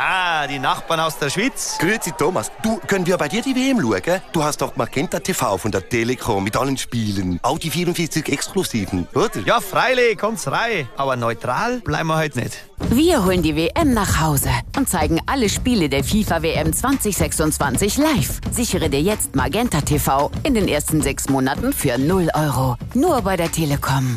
Ah, die Nachbarn aus der Schweiz. Grüezi Thomas, du, können wir bei dir die WM schauen? Du hast doch Magenta TV von der Telekom mit allen Spielen. Auch die 44 Exklusiven, oder? Ja, freilich, kommt's rein. Aber neutral bleiben wir heute nicht. Wir holen die WM nach Hause und zeigen alle Spiele der FIFA-WM 2026 live. Sichere dir jetzt Magenta TV in den ersten 6 Monaten für 0 €. Nur bei der Telekom.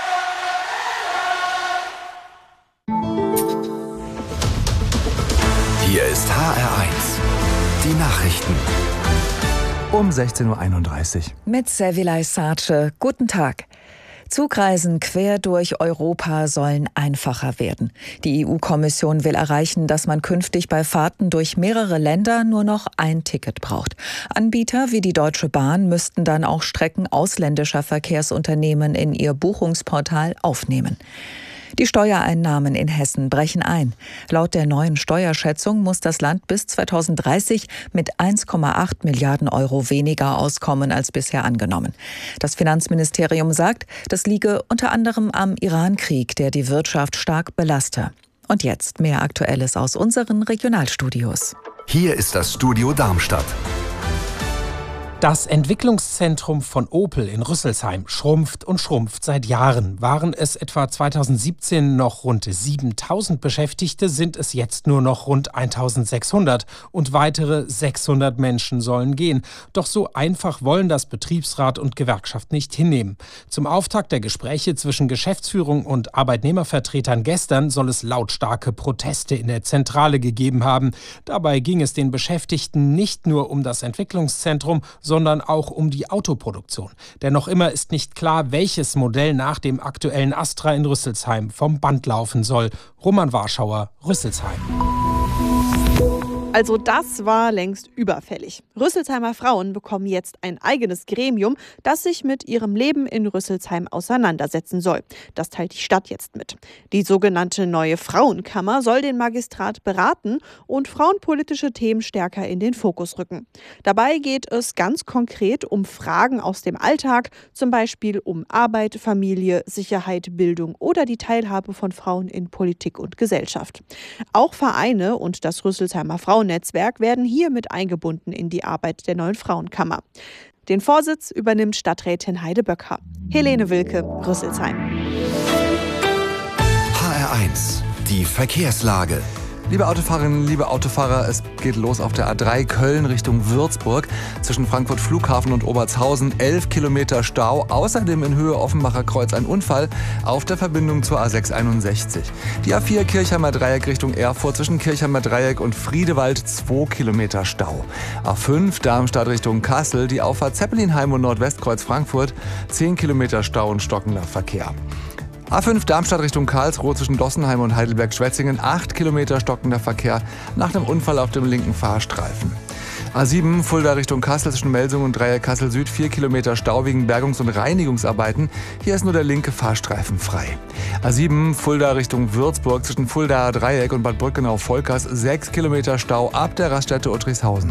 Hier ist HR1. Die Nachrichten. Um 16:31 Uhr. Mit Sevilay Sace. Guten Tag. Zugreisen quer durch Europa sollen einfacher werden. Die EU-Kommission will erreichen, dass man künftig bei Fahrten durch mehrere Länder nur noch ein Ticket braucht. Anbieter wie die Deutsche Bahn müssten dann auch Strecken ausländischer Verkehrsunternehmen in ihr Buchungsportal aufnehmen. Die Steuereinnahmen in Hessen brechen ein. Laut der neuen Steuerschätzung muss das Land bis 2030 mit 1,8 Milliarden € weniger auskommen als bisher angenommen. Das Finanzministerium sagt, das liege unter anderem am Iran-Krieg, der die Wirtschaft stark belaste. Und jetzt mehr Aktuelles aus unseren Regionalstudios. Hier ist das Studio Darmstadt. Das Entwicklungszentrum von Opel in Rüsselsheim schrumpft und schrumpft seit Jahren. Waren es etwa 2017 noch rund 7.000 Beschäftigte, sind es jetzt nur noch rund 1.600 und weitere 600 Menschen sollen gehen. Doch so einfach wollen das Betriebsrat und Gewerkschaft nicht hinnehmen. Zum Auftakt der Gespräche zwischen Geschäftsführung und Arbeitnehmervertretern gestern soll es lautstarke Proteste in der Zentrale gegeben haben. Dabei ging es den Beschäftigten nicht nur um das Entwicklungszentrum, sondern auch um die Autoproduktion. Denn noch immer ist nicht klar, welches Modell nach dem aktuellen Astra in Rüsselsheim vom Band laufen soll. Roman Warschauer, Rüsselsheim. Also das war längst überfällig. Rüsselsheimer Frauen bekommen jetzt ein eigenes Gremium, das sich mit ihrem Leben in Rüsselsheim auseinandersetzen soll. Das teilt die Stadt jetzt mit. Die sogenannte neue Frauenkammer soll den Magistrat beraten und frauenpolitische Themen stärker in den Fokus rücken. Dabei geht es ganz konkret um Fragen aus dem Alltag, zum Beispiel um Arbeit, Familie, Sicherheit, Bildung oder die Teilhabe von Frauen in Politik und Gesellschaft. Auch Vereine und das Rüsselsheimer Frauennetzwerk werden hier mit eingebunden in die Arbeit der neuen Frauenkammer. Den Vorsitz übernimmt Stadträtin Heide Böcker. Helene Wilke, Rüsselsheim. HR1. Die Verkehrslage. Liebe Autofahrerinnen, liebe Autofahrer, es geht los auf der A3 Köln Richtung Würzburg. Zwischen Frankfurt Flughafen und Obertshausen 11 Kilometer Stau. Außerdem in Höhe Offenbacher Kreuz ein Unfall auf der Verbindung zur A661. Die A4 Kirchheimer Dreieck Richtung Erfurt zwischen Kirchheimer Dreieck und Friedewald 2 Kilometer Stau. A5 Darmstadt Richtung Kassel, die Auffahrt Zeppelinheim und Nordwestkreuz Frankfurt 10 Kilometer Stau und stockender Verkehr. A5 Darmstadt Richtung Karlsruhe zwischen Dossenheim und Heidelberg-Schwetzingen 8 Kilometer stockender Verkehr nach einem Unfall auf dem linken Fahrstreifen. A7 Fulda Richtung Kassel zwischen Melsungen und Dreieck Kassel Süd 4 Kilometer Stau wegen Bergungs- und Reinigungsarbeiten. Hier ist nur der linke Fahrstreifen frei. A7 Fulda Richtung Würzburg zwischen Fuldaer Dreieck und Bad Brückenau-Volkers 6 Kilometer Stau ab der Raststätte Uttrichshausen.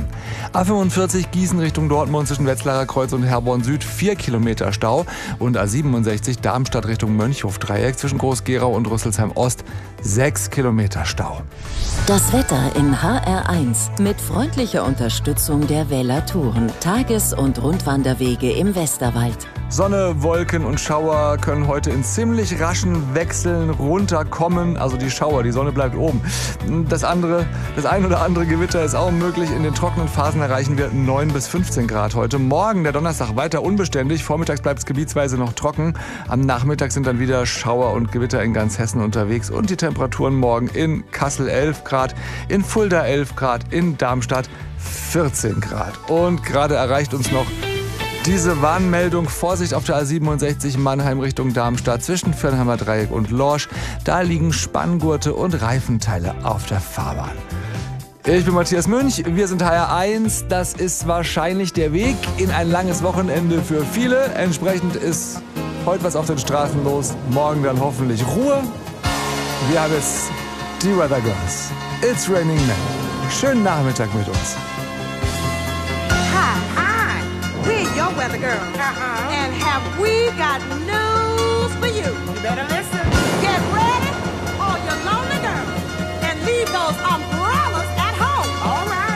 A45 Gießen Richtung Dortmund zwischen Wetzlarer Kreuz und Herborn Süd 4 Kilometer Stau. Und A67 Darmstadt Richtung Mönchhof Dreieck zwischen Groß-Gerau und Rüsselsheim Ost 6 Kilometer Stau. Das Wetter in HR1 mit freundlicher Unterstützung der Weller Touren. Tages- und Rundwanderwege im Westerwald. Sonne, Wolken und Schauer können heute in ziemlich raschen Wechseln runterkommen. Also die Schauer, die Sonne bleibt oben. Das ein oder andere Gewitter ist auch möglich. In den trockenen Phasen erreichen wir 9 bis 15 Grad heute. Morgen, der Donnerstag, weiter unbeständig. Vormittags bleibt es gebietsweise noch trocken. Am Nachmittag sind dann wieder Schauer und Gewitter in ganz Hessen unterwegs. Und die Temperaturen morgen in Kassel 11 Grad, in Fulda 11 Grad, in Darmstadt 14 Grad. Und gerade erreicht uns noch diese Warnmeldung: Vorsicht auf der A67 Mannheim Richtung Darmstadt zwischen Fürnheimer Dreieck und Lorsch. Da liegen Spanngurte und Reifenteile auf der Fahrbahn. Ich bin Matthias Münch, wir sind HR1. Das ist wahrscheinlich der Weg in ein langes Wochenende für viele. Entsprechend ist heute was auf den Straßen los, morgen dann hoffentlich Ruhe. Wir haben jetzt die Weather Girls. It's Raining Men. Schönen Nachmittag mit uns. Hi, we're your weather girls. And have we got news for you? You better listen. Get ready, all your lonely girls, and leave those umbrellas